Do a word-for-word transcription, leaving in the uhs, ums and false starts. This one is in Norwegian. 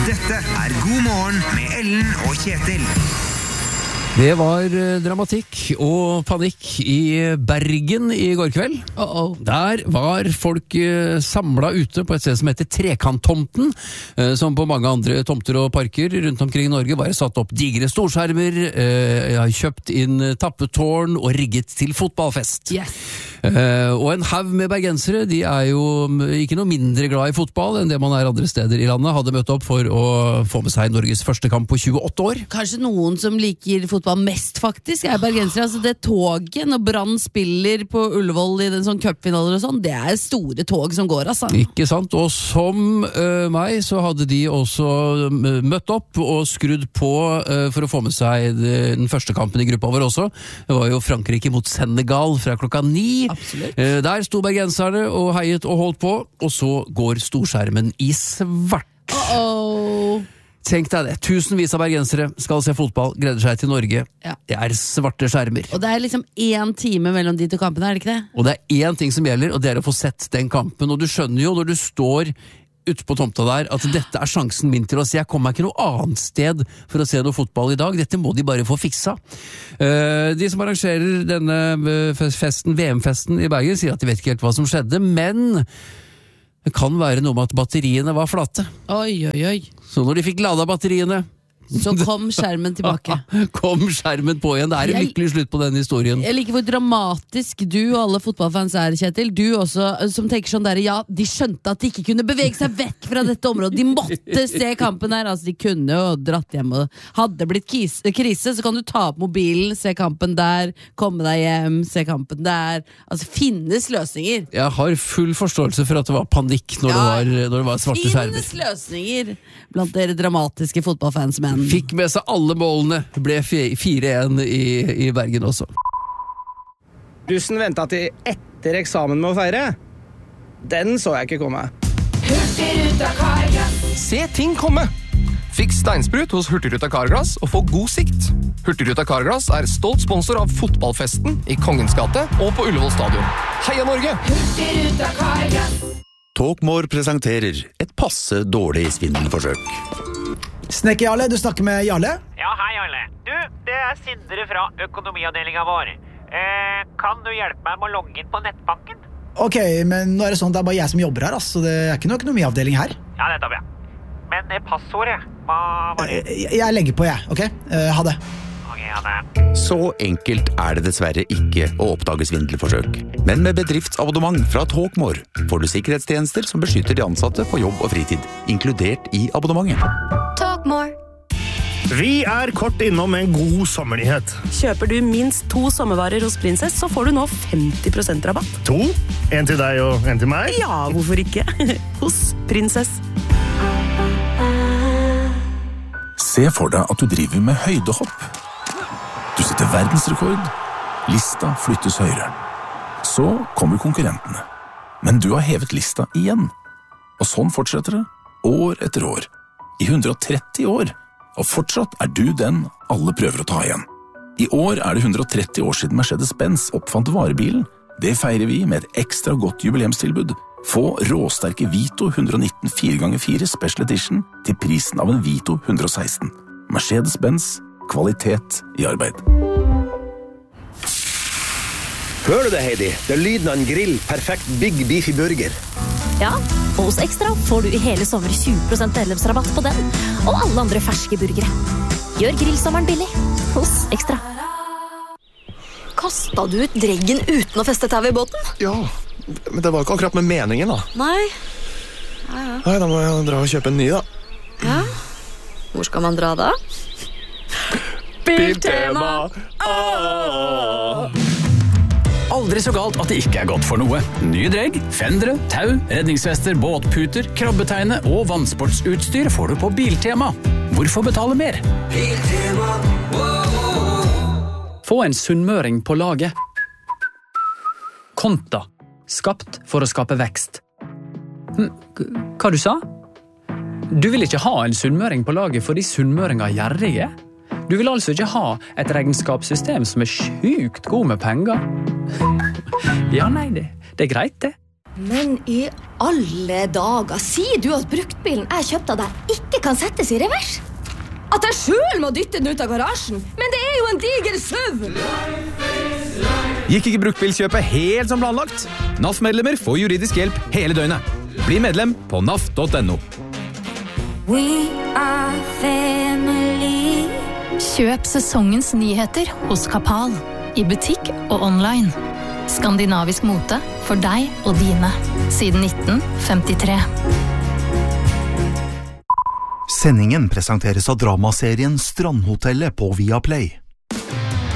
Dette er God morgen med Ellen og Kjetil. Det var dramatikk og panikk i Bergen i går kveld. Uh -oh. Der var folk samlet ute på et sted som heter Trekanttomten, som på mange andre tomter og parker rundt omkring i Norge var satt opp digre storskjermer, jeg har kjøpt inn tappetårn og rigget til fotballfest. Yes. Og en haug med bergensere, de er jo ikke noe mindre glad i fotball enn det man er andre steder i landet, hadde møtt opp for å få med seg Norges første kamp på tjueåtte år. Kanskje noen som liker fotball mest faktisk er bergensere, altså det toget når Brann spiller på Ullevål i den sånn cupfinaler og sånn, det er store tog som går, altså. Ikke sant, og som uh, meg så hadde de også møtt opp og skrudd på uh, for å få med seg den første kampen i gruppa vår også. Det var jo Frankrike mot Senegal fra klokka ni. Absolutt. Uh, der sto bergenserne og heiet og holdt på, og så går storskjermen i svart. Uh-oh. Tenk deg det, tusenvis av bergensere skal se fotball, gleder seg til Norge. Ja. Det er svarte skjermer. Og det er liksom én time mellom de to kampene, er det ikke det? Og det er én ting som gjelder, og det er å få sett den kampen. Og du skjønner jo når du står ute på tomta der, at dette er sjansen min til å se. Jeg kommer meg ikke noe annet sted for å se noe fotball i dag. Dette må de bare få fiksa. Uh, de som arrangerer denne festen, V M-festen i Bergen, sier at de vet ikke helt hva som skjedde, men det kan være noe med at batteriene var flate. Oi, oi, oi. Så når de fikk lada batteriene, så kom skjermen tilbake. Kom skjermen på igjen. Det er en Jeg- lykkelig slutt på den historien. Jeg liker hvor dramatisk du og alle fotballfans er, Kjetil. Du også, som tenker sånn der, ja, de skjønte at de ikke kunne bevege seg vekk fra dette området. De måtte se kampen her. Altså, de kunne jo dratt hjem og hadde blitt kis- krise, så kan du ta opp mobilen, se kampen der, komme deg hjem, se kampen der. Altså, finnes løsninger. Jeg har full forståelse for at det var panikk når, Ja, det, var, når det var svarte skjermer. Finnes løsninger blant dere dramatiske fotballfans, men Fikk med seg alle målene, ble fire én i, i Bergen også. Russen ventet til etter eksamen med å feire. Den så jeg ikke komme. Se ting komme! Fikk steinsprut hos Hurtigruta Carglass og få god sikt. Hurtigruta Carglass er stolt sponsor av fotballfesten i Kongens gate og på Ullevål stadion. Heia Norge! Talkmore presenterer et passe dårlig svindelforsøk. Snekker Jarle, du snakker med Jarle? Ja, hei Jarle. Du, det er Sindre fra økonomiavdelingen vår. Eh, kan du hjelpe meg med å logge inn på nettbanken? Ok, men nå er det sånn at det er bare jeg som jobber her, altså. Det er ikke noe økonomiavdeling her. Ja, nettopp, ja. Men eh, passordet, hva var det? Jeg, jeg legger på, jeg, ok? Eh, ha det. Ok, ja, det. Så enkelt er det dessverre ikke å oppdage svindelforsøk. Men med bedriftsabonnement fra Talkmore får du sikkerhetstjenester som beskytter de ansatte på jobb og fritid, inkludert i abonnementet. Talkmore. Vi er kort innom en god sommernyhet. Kjøper du minst to sommervarer hos Princess, så får du nå femti prosent rabatt. To? En til deg og en til meg? Ja, hvorfor ikke? Hos Princess. Se for deg at du driver med høydehopp. Du setter verdensrekord. Lista flyttes høyere. Så kommer konkurrentene. Men du har hevet lista igjen. Og sånn fortsetter det, år etter år. I hundre og tretti år. Og fortsatt er du den alle prøver å ta igjen. I år er det hundre og tretti år siden Mercedes-Benz oppfant varebilen. Det feirer vi med et ekstra godt jubileumstilbud. Få råsterke Vito hundre og nitten fire ganger fire Special Edition til prisen av en Vito hundre og seksten. Mercedes-Benz, kvalitet i arbeid. Hører du det, Heidi? Det er lyden av en grill, perfekt Big Beefy burger. Ja, og hos Ekstra får du i hele sommer tjue prosent medlemsrabatt på den, og alle andre ferske burgere. Gjør grillsommeren billig hos Ekstra. Kastet du ut dreggen uten å feste tau i båten? Ja, men det var ikke akkurat med meningen da. Nei. Ja, ja. Nei, da må jeg dra og kjøpe en ny da. Ja. Hvor skal man dra da? Biltema! Aldri så galt at det ikke er godt for noe. Nye dregg, fendere, tau, redningsvester, båtputer, krabbeteine og vannsportsutstyr får du på Biltema. Hvorfor betale mer? Biltema. Få en sunnmøring på laget. Konta. Skapt for å skape vekst. Hm, hva du sa? Du vil ikke ha en sunnmøring på laget fordi sunnmøringer er gjerrige? Du vil altså ikke ha et regnskapssystem som er sjukt god med penger? Ja, nei, det, det er greit det. Men i alle dager, sier du at bruktbilen jeg kjøpte av deg ikke kan settes i revers? At jeg selv må dytte den ut av garasjen? Men det er jo en diger søv! Gikk ikke bruktbilkjøpet helt som planlagt? N A F-medlemmer får juridisk hjelp hele døgnet. Bli medlem på N A F punktum N O. We are family. Kjøp sesongens nyheter hos Kapal. I butikk og online. Skandinavisk mote for deg og dine. Siden nitten femtitre. Sendingen presenteres av dramaserien Strandhotellet på Viaplay.